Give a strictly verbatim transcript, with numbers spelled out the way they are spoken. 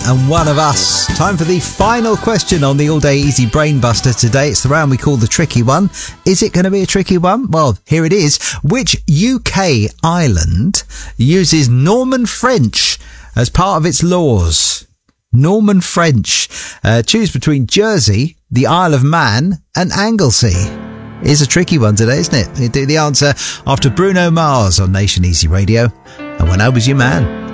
and one of us. Time for the final question on the All Day Easy Brain Buster today. It's the round we call the tricky one. Is it going to be a tricky one? Well, here it is. Which U K island uses Norman French as part of its laws? Norman French. Uh, choose between Jersey, the Isle of Man and Anglesey. It's a tricky one today, isn't it? You do the answer after Bruno Mars on Nation Easy Radio. And When I Was Your Man.